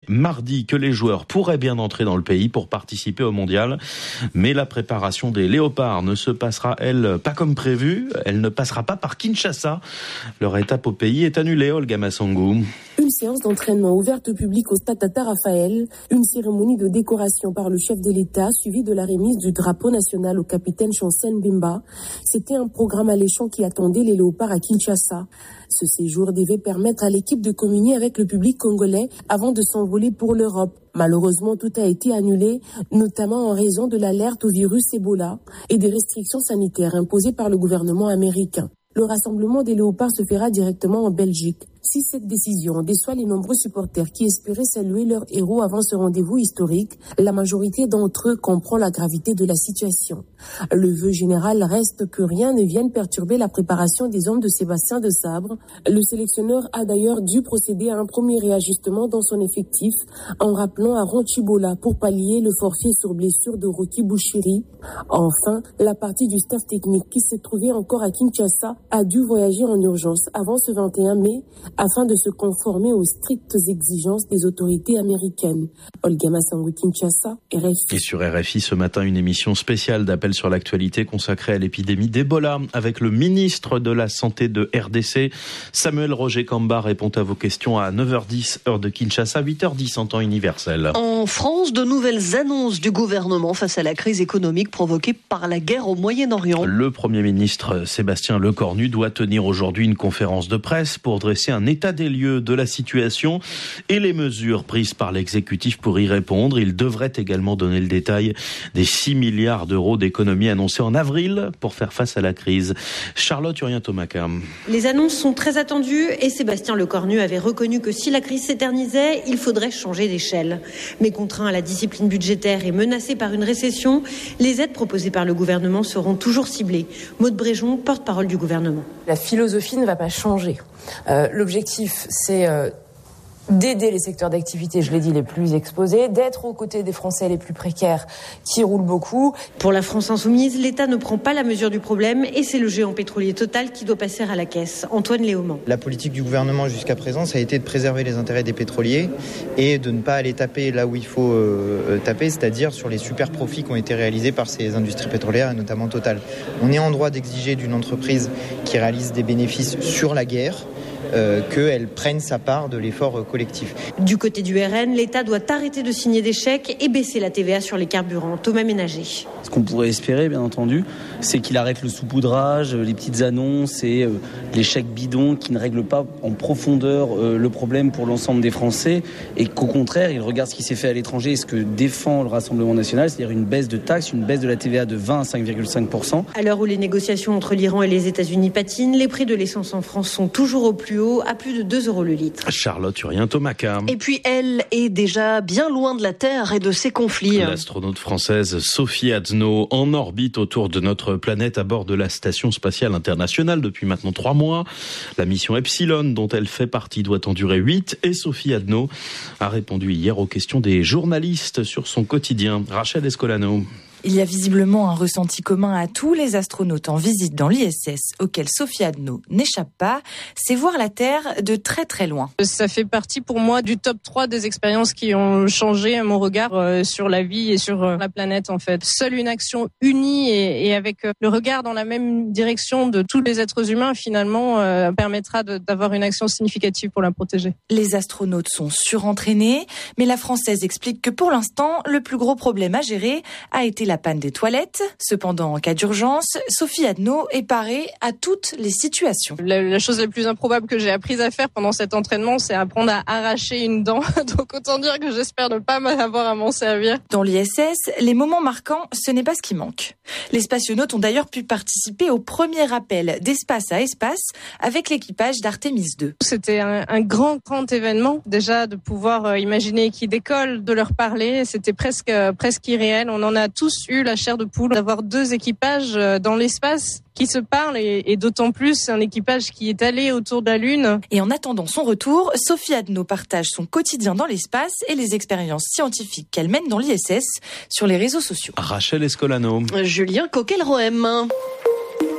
mardi que les joueurs pourraient bien entrer dans le pays pour participer au mondial. Mais la préparation des Léopards ne se passera, elle, pas comme prévu. Elle ne passera pas par Kinshasa. Leur étape au pays est annulée, Olga Massangou. Une séance d'entraînement ouverte au public au stade Tata Raphaël, une cérémonie de décoration par le chef de l'État, suivie de la remise du drapeau national au capitaine Chancel Mbemba. C'était un programme alléchant qui attendait les Léopards à Kinshasa. Ce séjour devait permettre à l'équipe de communier avec le public congolais avant de s'envoler pour l'Europe. Malheureusement, tout a été annulé, notamment en raison de l'alerte au virus Ebola et des restrictions sanitaires imposées par le gouvernement américain. Le rassemblement des Léopards se fera directement en Belgique. Si cette décision déçoit les nombreux supporters qui espéraient saluer leur héros avant ce rendez-vous historique, la majorité d'entre eux comprend la gravité de la situation. Le vœu général reste que rien ne vienne perturber la préparation des hommes de Sébastien Desabre. Le sélectionneur a d'ailleurs dû procéder à un premier réajustement dans son effectif en rappelant à Ronchibola pour pallier le forfait sur blessure de Rocky Bouchiri. Enfin, la partie du staff technique qui se trouvait encore à Kinshasa a dû voyager en urgence avant ce 21 mai afin de se conformer aux strictes exigences des autorités américaines. Olga Massangou, Kinshasa, RFI. Et sur RFI, ce matin, une émission spéciale d'appel sur l'actualité consacrée à l'épidémie d'Ebola avec le ministre de la Santé de RDC. Samuel Roger Kamba répond à vos questions à 9h10, heure de Kinshasa, 8h10 en temps universel. En France, de nouvelles annonces du gouvernement face à la crise économique provoquée par la guerre au Moyen-Orient. Le Premier ministre Sébastien Lecornu doit tenir aujourd'hui une conférence de presse pour dresser un état des lieux de la situation et les mesures prises par l'exécutif pour y répondre. Il devrait également donner le détail des 6 milliards d'euros d'économies annoncées en avril pour faire face à la crise. Charlotte Urien-Tomaka. Les annonces sont très attendues et Sébastien Lecornu avait reconnu que si la crise s'éternisait, il faudrait changer d'échelle. Mais contraint à la discipline budgétaire et menacé par une récession, les aides proposées par le gouvernement seront toujours ciblées. Maude Bréjon, porte-parole du gouvernement. La philosophie ne va pas changer. L'objectif, c'est d'aider les secteurs d'activité, je l'ai dit, les plus exposés, d'être aux côtés des Français les plus précaires qui roulent beaucoup. Pour la France insoumise, l'État ne prend pas la mesure du problème et c'est le géant pétrolier Total qui doit passer à la caisse. Antoine Léaumont. La politique du gouvernement jusqu'à présent, ça a été de préserver les intérêts des pétroliers et de ne pas aller taper là où il faut taper, c'est-à-dire sur les super profits qui ont été réalisés par ces industries pétrolières et notamment Total. On est en droit d'exiger d'une entreprise qui réalise des bénéfices sur la guerre qu'elle prenne sa part de l'effort collectif. Du côté du RN, l'État doit arrêter de signer des chèques et baisser la TVA sur les carburants. Thomas Ménager. Ce qu'on pourrait espérer, bien entendu, c'est qu'il arrête le saupoudrage, les petites annonces et les chèques bidons qui ne règlent pas en profondeur le problème pour l'ensemble des Français et qu'au contraire, il regarde ce qui s'est fait à l'étranger et ce que défend le Rassemblement national, c'est-à-dire une baisse de taxes, une baisse de la TVA de 20 à 5,5%. À l'heure où les négociations entre l'Iran et les États-Unis patinent, les prix de l'essence en France sont toujours au plus haut, à plus de 2 € le litre. Charlotte Urien-Tomaka. Et puis elle est déjà bien loin de la Terre et de ses conflits. L'astronaute française Sophie Adno en orbite autour de notre planète à bord de la Station spatiale internationale depuis maintenant 3 mois. La mission Epsilon dont elle fait partie doit en durer 8 et Sophie Adno a répondu hier aux questions des journalistes sur son quotidien. Rachel Escolano. Il y a visiblement un ressenti commun à tous les astronautes en visite dans l'ISS, auquel Sophie Adno n'échappe pas, c'est voir la Terre de très très loin. Ça fait partie pour moi du top 3 des expériences qui ont changé mon regard sur la vie et sur la planète en fait. Seule une action unie et avec le regard dans la même direction de tous les êtres humains finalement permettra d'avoir une action significative pour la protéger. Les astronautes sont surentraînés, mais la Française explique que pour l'instant, le plus gros problème à gérer a été la panne des toilettes. Cependant, en cas d'urgence, Sophie Adno est parée à toutes les situations. La chose la plus improbable que j'ai apprise à faire pendant cet entraînement, c'est apprendre à arracher une dent. Donc autant dire que j'espère ne pas avoir à m'en servir. Dans l'ISS, les moments marquants, ce n'est pas ce qui manque. Les spationautes ont d'ailleurs pu participer au premier appel d'espace à espace avec l'équipage d'Artemis 2. C'était un grand événement. Déjà, de pouvoir imaginer qu'ils décollent, de leur parler, c'était presque irréel. On en a tous eu la chair de poule d'avoir 2 équipages dans l'espace qui se parlent et d'autant plus un équipage qui est allé autour de la Lune. Et en attendant son retour, Sophie Adno partage son quotidien dans l'espace et les expériences scientifiques qu'elle mène dans l'ISS sur les réseaux sociaux. Rachel Escolano. Julien Coquel-Rohem.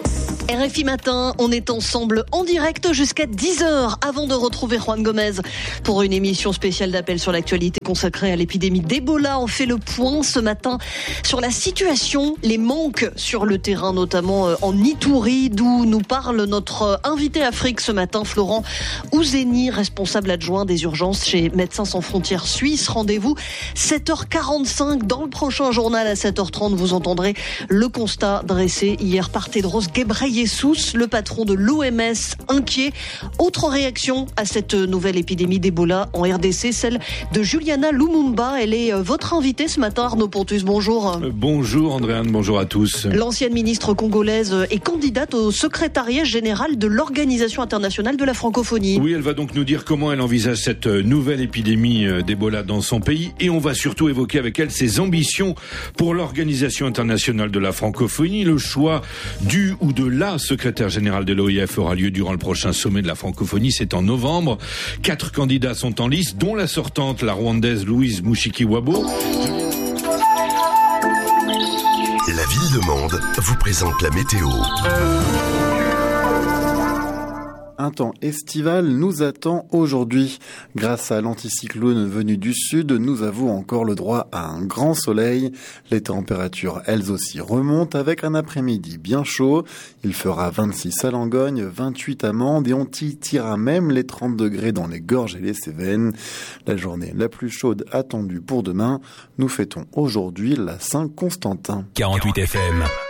RFI Matin, on est ensemble en direct jusqu'à 10h avant de retrouver Juan Gomez pour une émission spéciale d'appel sur l'actualité consacrée à l'épidémie d'Ebola. On fait le point ce matin sur la situation, les manques sur le terrain, notamment en Ituri, d'où nous parle notre invité Afrique ce matin, Florent Ouzeni, responsable adjoint des urgences chez Médecins sans frontières Suisse. Rendez-vous 7h45 dans le prochain journal à 7h30. Vous entendrez le constat dressé hier par Tedros Ghebreyesus, le patron de l'OMS, inquiet. Autre réaction à cette nouvelle épidémie d'Ebola en RDC, celle de Juliana Lumumba. Elle est votre invitée ce matin, Arnaud Pontus. Bonjour. Bonjour Andréane, bonjour à tous. L'ancienne ministre congolaise est candidate au secrétariat général de l'Organisation internationale de la francophonie. Oui, elle va donc nous dire comment elle envisage cette nouvelle épidémie d'Ebola dans son pays, et on va surtout évoquer avec elle ses ambitions pour l'Organisation internationale de la francophonie. Le choix du ou de la secrétaire générale de l'OIF aura lieu durant le prochain sommet de la francophonie, c'est en novembre. 4 candidats sont en lice, dont la sortante, la rwandaise Louise Mushikiwabo. La ville de Mende vous présente la météo. Un temps estival nous attend aujourd'hui. Grâce à l'anticyclone venu du sud, nous avons encore le droit à un grand soleil. Les températures, elles aussi, remontent avec un après-midi bien chaud. Il fera 26 à Langogne, 28 à Mende et on titillera même les 30 degrés dans les Gorges et les Cévennes. La journée la plus chaude attendue pour demain. Nous fêtons aujourd'hui la Saint-Constantin. 48 FM.